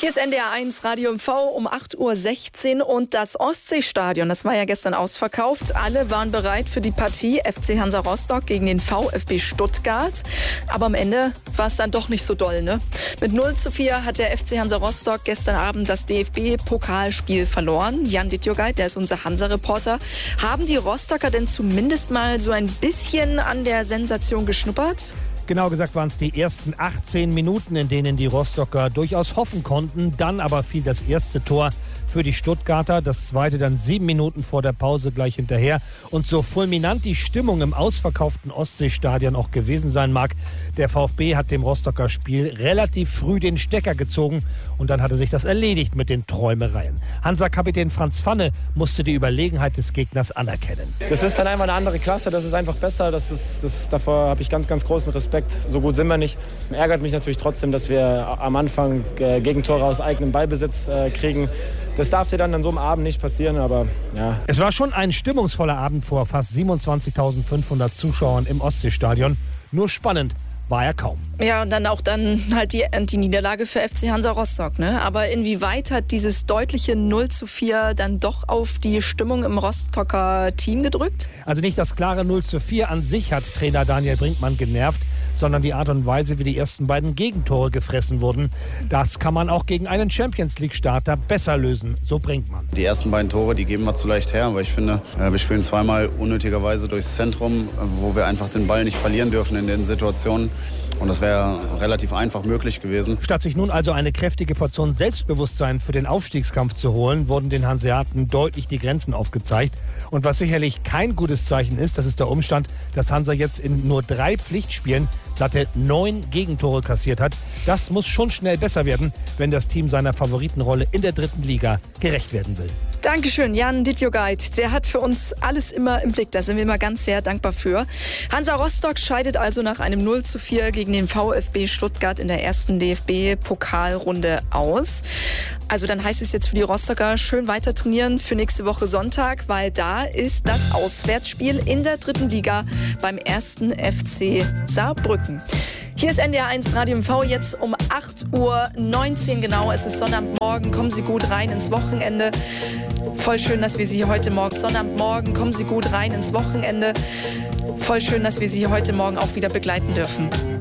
Hier ist NDR1 Radio MV um 8:16 Uhr und das Ostseestadion, das war ja gestern ausverkauft. Alle waren bereit für die Partie FC Hansa Rostock gegen den VfB Stuttgart. Aber am Ende war es dann doch nicht so doll, ne? Mit 0:4 hat der FC Hansa Rostock gestern Abend das DFB-Pokalspiel verloren. Jan Dittjogait, der ist unser Hansa-Reporter. Haben die Rostocker denn zumindest mal so ein bisschen an der Sensation geschnuppert? Genau gesagt waren es die ersten 18 Minuten, in denen die Rostocker durchaus hoffen konnten. Dann aber fiel das erste Tor für die Stuttgarter, das zweite dann 7 Minuten vor der Pause gleich hinterher. Und so fulminant die Stimmung im ausverkauften Ostseestadion auch gewesen sein mag, der VfB hat dem Rostocker Spiel relativ früh den Stecker gezogen und dann hatte sich das erledigt mit den Träumereien. Hansa-Kapitän Franz Pfanne musste die Überlegenheit des Gegners anerkennen. Das ist dann einfach eine andere Klasse, das ist einfach besser, davor habe ich ganz, ganz großen Respekt. So gut sind wir nicht. Ärgert mich natürlich trotzdem, dass wir am Anfang Gegentore aus eigenem Ballbesitz kriegen. Das darf dir dann an so einem Abend nicht passieren, aber ja. Es war schon ein stimmungsvoller Abend vor fast 27.500 Zuschauern im Ostseestadion. Nur spannend war er kaum. Ja, und dann halt die Niederlage für FC Hansa Rostock, ne? Aber inwieweit hat dieses deutliche 0:4 dann doch auf die Stimmung im Rostocker Team gedrückt? Also nicht das klare 0:4 an sich hat Trainer Daniel Brinkmann genervt, sondern die Art und Weise, wie die ersten beiden Gegentore gefressen wurden. Das kann man auch gegen einen Champions-League-Starter besser lösen, so Brinkmann. Die ersten beiden Tore, die geben wir zu leicht her, aber ich finde, wir spielen zweimal unnötigerweise durchs Zentrum, wo wir einfach den Ball nicht verlieren dürfen in den Situationen. Und das wäre relativ einfach möglich gewesen. Statt sich nun also eine kräftige Portion Selbstbewusstsein für den Aufstiegskampf zu holen, wurden den Hanseaten deutlich die Grenzen aufgezeigt. Und was sicherlich kein gutes Zeichen ist, das ist der Umstand, dass Hansa jetzt in nur 3 Pflichtspielen satte 9 Gegentore kassiert hat. Das muss schon schnell besser werden, wenn das Team seiner Favoritenrolle in der 3. Liga gerecht werden will. Dankeschön, Jan Dittjogait. Der hat für uns alles immer im Blick. Da sind wir immer ganz sehr dankbar für. Hansa Rostock scheidet also nach einem 0:4 gegen den VfB Stuttgart in der ersten DFB-Pokalrunde aus. Also dann heißt es jetzt für die Rostocker schön weiter trainieren für nächste Woche Sonntag, weil da ist das Auswärtsspiel in der 3. Liga beim 1. FC Saarbrücken. Hier ist NDR1 Radio MV jetzt um 8:19 Uhr genau. Es ist Sonnabendmorgen. Kommen Sie gut rein ins Wochenende. Voll schön, dass wir Sie heute Morgen, Sonnabendmorgen, kommen Sie gut rein ins Wochenende. Voll schön, dass wir Sie heute Morgen auch wieder begleiten dürfen.